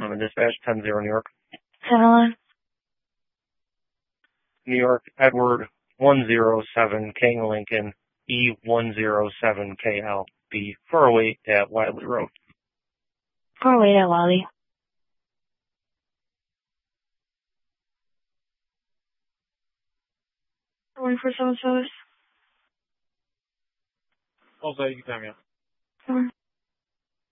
911 dispatch, 10-0 New York. 10-11. New York, Edward 107 King Lincoln E107KL. Be 408 at Wiley Road. 408 at Wiley. One for service. Also, you can tell me.